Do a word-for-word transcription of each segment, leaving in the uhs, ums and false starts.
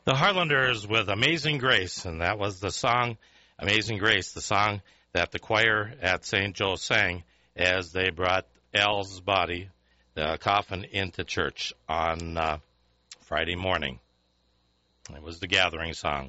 The Heartlanders with Amazing Grace, and that was the song, Amazing Grace, the song that the choir at Saint Joe sang as they brought Al's body, the coffin, into church on uh, Friday morning. It was the gathering song.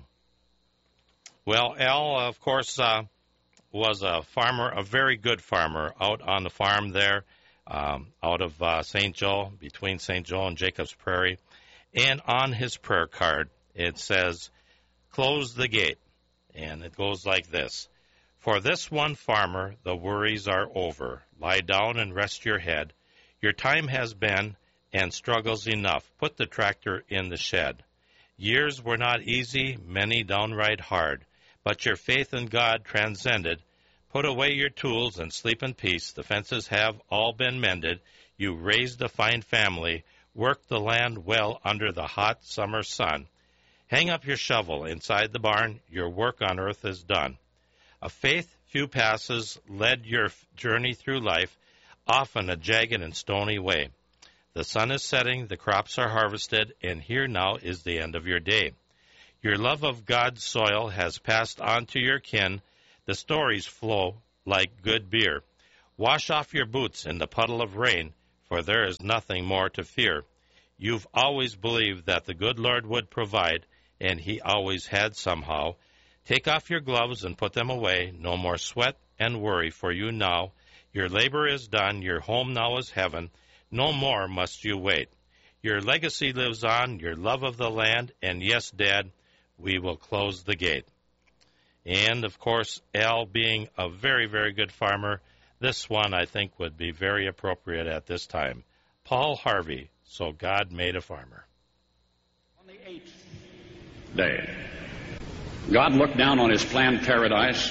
Well, Al, of course, uh, was a farmer, a very good farmer, out on the farm there, um, out of uh, Saint Joe, between Saint Joe and Jacobs Prairie. And on his prayer card, it says, "Close the gate." And it goes like this: "For this one farmer, the worries are over. Lie down and rest your head. Your time has been, and struggles enough. Put the tractor in the shed. Years were not easy, many downright hard. But your faith in God transcended. Put away your tools and sleep in peace. The fences have all been mended. You raised a fine family. Work the land well under the hot summer sun. Hang up your shovel inside the barn. Your work on earth is done. A faith few passes led your journey through life, often a jagged and stony way. The sun is setting, the crops are harvested, and here now is the end of your day. Your love of God's soil has passed on to your kin. The stories flow like good beer. Wash off your boots in the puddle of rain, for there is nothing more to fear. You've always believed that the good Lord would provide, and he always had somehow. Take off your gloves and put them away. No more sweat and worry for you now. Your labor is done. Your home now is heaven. No more must you wait. Your legacy lives on, your love of the land, and yes, Dad, we will close the gate." And, of course, Al being a very, very good farmer, this one I think would be very appropriate at this time. Paul Harvey, "So God Made a Farmer." On the eighth day, God looked down on his planned paradise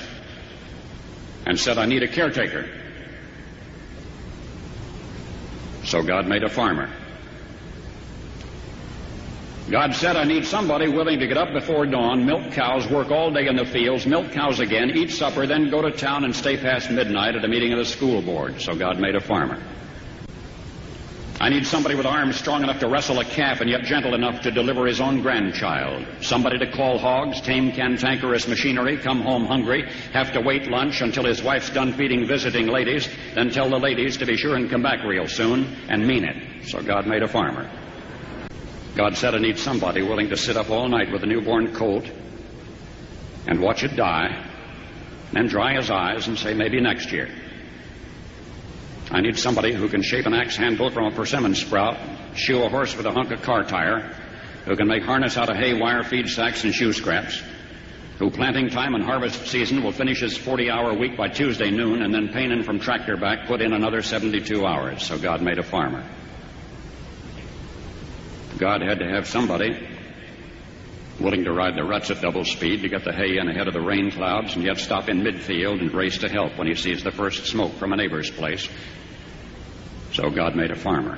and said, "I need a caretaker." So God made a farmer. God said, "I need somebody willing to get up before dawn, milk cows, work all day in the fields, milk cows again, eat supper, then go to town and stay past midnight at a meeting of the school board." So God made a farmer. "I need somebody with arms strong enough to wrestle a calf and yet gentle enough to deliver his own grandchild. Somebody to call hogs, tame cantankerous machinery, come home hungry, have to wait lunch until his wife's done feeding visiting ladies, then tell the ladies to be sure and come back real soon and mean it." So God made a farmer. God said, "I need somebody willing to sit up all night with a newborn colt and watch it die, then dry his eyes and say, maybe next year. I need somebody who can shape an axe handle from a persimmon sprout, shoe a horse with a hunk of car tire, who can make harness out of hay, wire, feed sacks, and shoe scraps, who planting time and harvest season will finish his forty-hour week by Tuesday noon, and then painin' from tractor back put in another seventy-two hours." So God made a farmer. God had to have somebody willing to ride the ruts at double speed to get the hay in ahead of the rain clouds and yet stop in midfield and race to help when he sees the first smoke from a neighbor's place. So God made a farmer.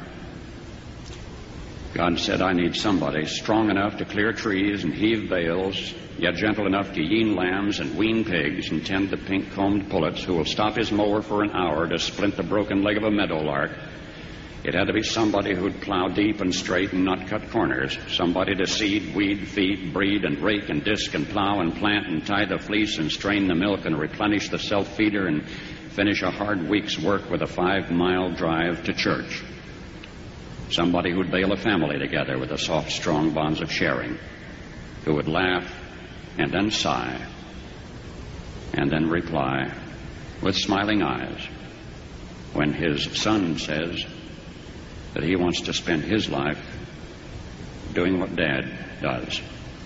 God said, "I need somebody strong enough to clear trees and heave bales, yet gentle enough to yean lambs and wean pigs and tend the pink-combed pullets, who will stop his mower for an hour to splint the broken leg of a meadowlark. It had to be somebody who'd plow deep and straight and not cut corners, somebody to seed, weed, feed, breed, and rake and disc and plow and plant and tie the fleece and strain the milk and replenish the self-feeder and finish a hard week's work with a five-mile drive to church. Somebody who'd bail a family together with the soft, strong bonds of sharing, who would laugh and then sigh and then reply with smiling eyes when his son says that he wants to spend his life doing what Dad does."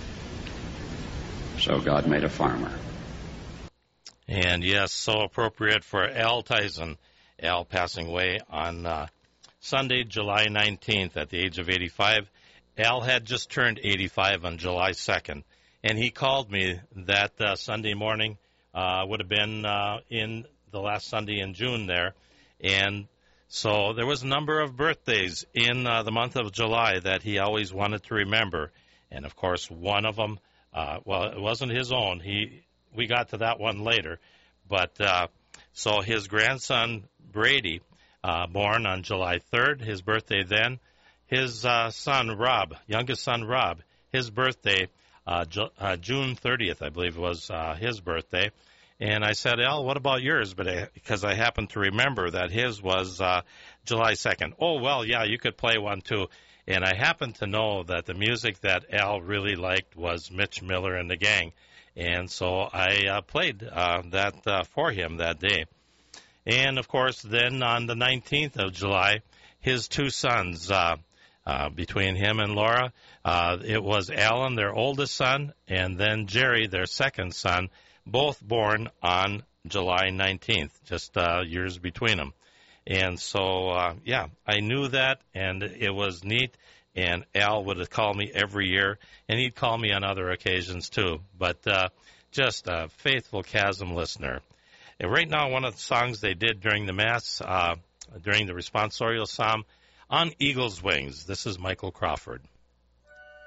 So God made a farmer. And yes, so appropriate for Al Tyson. Al passing away on uh, Sunday, July nineteenth at the age of eighty-five. Al had just turned eighty-five on July second, and he called me that uh, Sunday morning, uh, would have been uh, in the last Sunday in June there, and so there was a number of birthdays in uh, the month of July that he always wanted to remember. And, of course, one of them, uh, well, it wasn't his own. He We got to that one later. But uh, so his grandson, Brady, uh, born on July third, his birthday then. His uh, son, Rob, youngest son, Rob, his birthday, uh, Ju- uh, June thirtieth, I believe was uh, his birthday. And I said, Al, what about yours? But I, because I happened to remember that his was uh, July second. Oh, well, yeah, you could play one too. And I happened to know that the music that Al really liked was Mitch Miller and the Gang. And so I uh, played uh, that uh, for him that day. And, of course, then on the nineteenth of July, his two sons, uh, uh, between him and Laura, uh, it was Alan, their oldest son, and then Jerry, their second son, both born on July nineteenth, just uh, years between them. And so, uh, yeah, I knew that, and it was neat. And Al would have called me every year, and he'd call me on other occasions too. But uh, just a faithful Chasm listener. And right now, one of the songs they did during the Mass, uh, during the responsorial psalm, On Eagle's Wings. This is Michael Crawford.